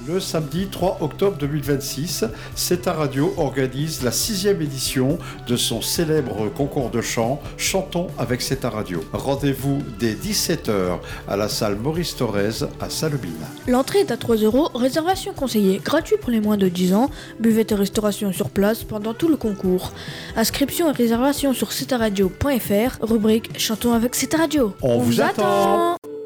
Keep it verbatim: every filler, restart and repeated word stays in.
Le samedi trois octobre deux mille vingt-six, C E T A Radio organise la sixième édition de son célèbre concours de chant Chantons avec C E T A Radio. Rendez-vous dès dix-sept heures à la salle Maurice Thorez à Salobine. L'entrée est à trois euros, réservation conseillée, gratuit pour les moins de dix ans, buvette et restauration sur place pendant tout le concours. Inscription et réservation sur c e t a radio point f r, rubrique Chantons avec C E T A Radio. On, On vous attend. attend